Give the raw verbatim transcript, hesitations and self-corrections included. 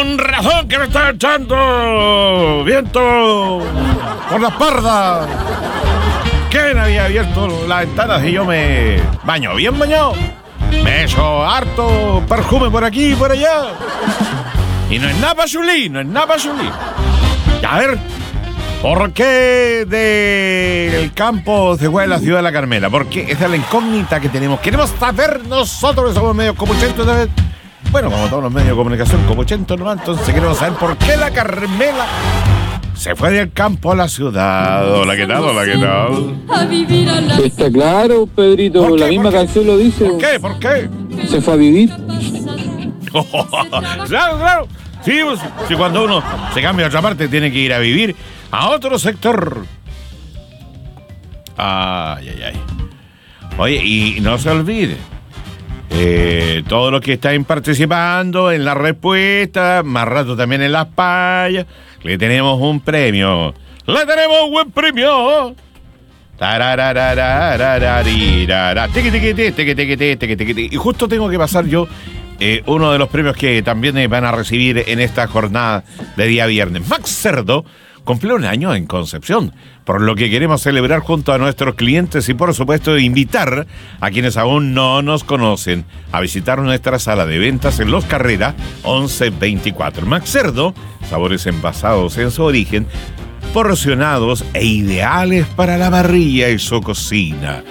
Con razón que me está echando viento por la espalda. ¿Quién había abierto las ventanas y yo me baño bien bañado? Me echo harto perfume por aquí y por allá. Y no es nada pachulí, no es nada pachulí. A ver, ¿por qué del campo se fue a la ciudad de La Carmela? Porque esa es la incógnita que tenemos. Queremos saber nosotros que somos medios comunichentos. Bueno, como todos los medios de comunicación comunichentos nomás, entonces queremos saber por qué La Carmela se fue del campo a la ciudad. Hola, ¿qué tal? Hola, ¿qué tal? Está claro, Pedrito, la misma canción lo dice. ¿Por qué? ¿Por qué? Se fue a vivir. Claro, claro. Sí, pues, sí, cuando uno se cambia a otra parte tiene que ir a vivir a otro sector. Ay, ay, ay. Oye, y no se olvide, eh, todos los que están participando en la respuesta, más rato también en las payas, le tenemos un premio. ¡Le tenemos un buen premio! Y justo tengo que pasar yo eh, uno de los premios que también van a recibir en esta jornada de día viernes. Max Cerdo cumplió un año en Concepción, por lo que queremos celebrar junto a nuestros clientes y por supuesto invitar a quienes aún no nos conocen a visitar nuestra sala de ventas en Los Carrera once veinticuatro. Max Cerdo, sabores envasados en su origen, porcionados e ideales para la parrilla y su cocina.